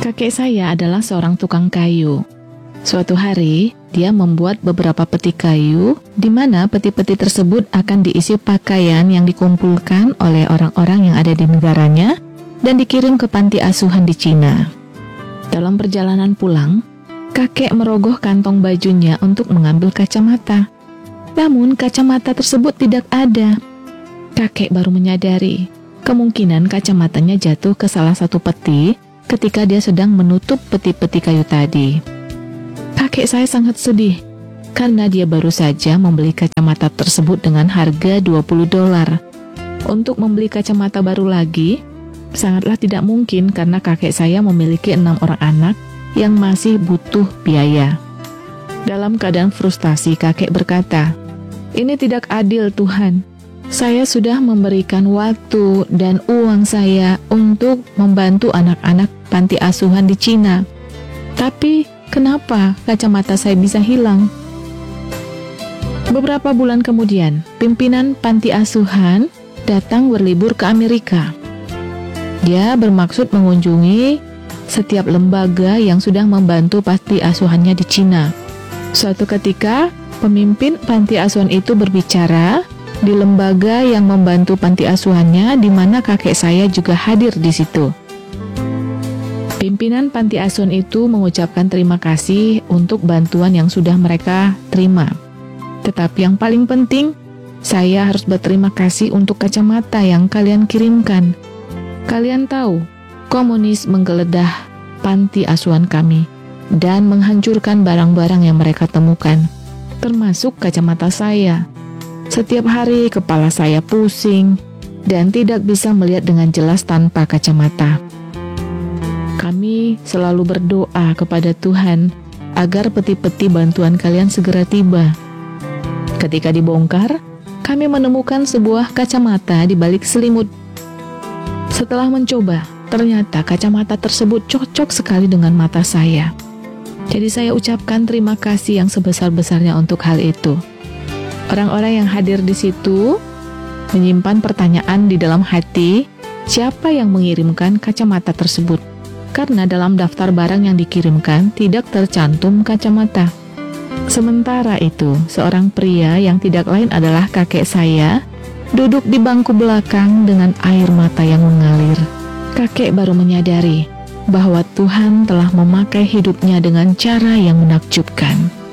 Kakek saya adalah seorang tukang kayu. Suatu hari, dia membuat beberapa peti kayu, di mana peti-peti tersebut akan diisi pakaian yang dikumpulkan oleh orang-orang yang ada di negaranya dan dikirim ke panti asuhan di Cina. Dalam perjalanan pulang, kakek merogoh kantong bajunya untuk mengambil kacamata. Namun, kacamata tersebut tidak ada. Kakek baru menyadari, kemungkinan kacamatanya jatuh ke salah satu peti ketika dia sedang menutup peti-peti kayu tadi. Kakek saya sangat sedih karena dia baru saja membeli kacamata tersebut dengan harga $20. Untuk membeli kacamata baru lagi sangatlah tidak mungkin karena kakek saya memiliki 6 orang anak yang masih butuh biaya. Dalam keadaan frustasi, kakek berkata, "Ini tidak adil, Tuhan. Saya sudah memberikan waktu dan uang saya untuk membantu anak-anak panti asuhan di Cina. Tapi kenapa kacamata saya bisa hilang?" Beberapa bulan kemudian, pimpinan panti asuhan datang berlibur ke Amerika. Dia bermaksud mengunjungi setiap lembaga yang sudah membantu panti asuhannya di Cina. Suatu ketika, pemimpin panti asuhan itu berbicara di lembaga yang membantu panti asuhannya, di mana kakek saya juga hadir di situ. Pimpinan panti asuhan itu mengucapkan terima kasih untuk bantuan yang sudah mereka terima. Tetapi yang paling penting, saya harus berterima kasih untuk kacamata yang kalian kirimkan. Kalian tahu, komunis menggeledah panti asuhan kami dan menghancurkan barang-barang yang mereka temukan, termasuk kacamata saya. Setiap hari kepala saya pusing dan tidak bisa melihat dengan jelas tanpa kacamata. Kami selalu berdoa kepada Tuhan agar peti-peti bantuan kalian segera tiba. Ketika dibongkar, kami menemukan sebuah kacamata di balik selimut. Setelah mencoba, ternyata kacamata tersebut cocok sekali dengan mata saya. Jadi saya ucapkan terima kasih yang sebesar-besarnya untuk hal itu. Orang-orang yang hadir di situ menyimpan pertanyaan di dalam hati, siapa yang mengirimkan kacamata tersebut? Karena dalam daftar barang yang dikirimkan tidak tercantum kacamata. Sementara itu, seorang pria yang tidak lain adalah kakek saya duduk di bangku belakang dengan air mata yang mengalir. Kakek baru menyadari bahwa Tuhan telah memakai hidupnya dengan cara yang menakjubkan.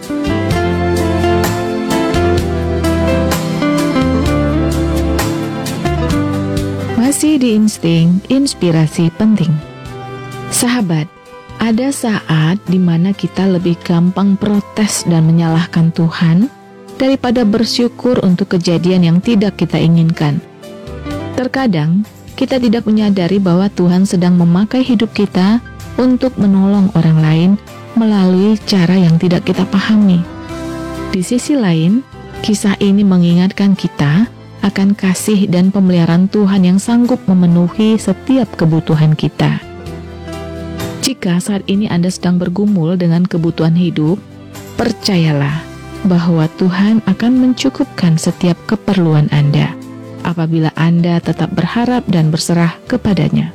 Masih di Insting, inspirasi penting. Sahabat, ada saat di mana kita lebih gampang protes dan menyalahkan Tuhan daripada bersyukur untuk kejadian yang tidak kita inginkan. Terkadang, kita tidak menyadari bahwa Tuhan sedang memakai hidup kita untuk menolong orang lain melalui cara yang tidak kita pahami. Di sisi lain, kisah ini mengingatkan kita akan kasih dan pemeliharaan Tuhan yang sanggup memenuhi setiap kebutuhan kita. Jika saat ini Anda sedang bergumul dengan kebutuhan hidup, percayalah bahwa Tuhan akan mencukupkan setiap keperluan Anda apabila Anda tetap berharap dan berserah kepadanya.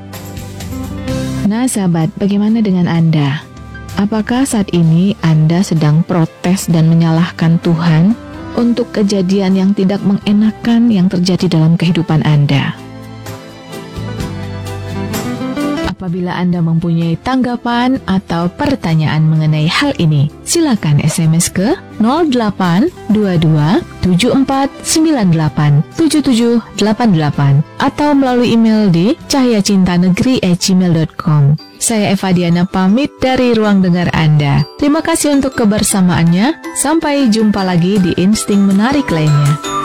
Nah sahabat, bagaimana dengan Anda? Apakah saat ini Anda sedang protes dan menyalahkan Tuhan untuk kejadian yang tidak mengenakan yang terjadi dalam kehidupan Anda? Apabila Anda mempunyai tanggapan atau pertanyaan mengenai hal ini, silakan SMS ke 082274987788 atau melalui email di cahyacintanegeri@gmail.com. Saya Eva Diana pamit dari ruang dengar Anda. Terima kasih untuk kebersamaannya. Sampai jumpa lagi di Insting Menarik lainnya.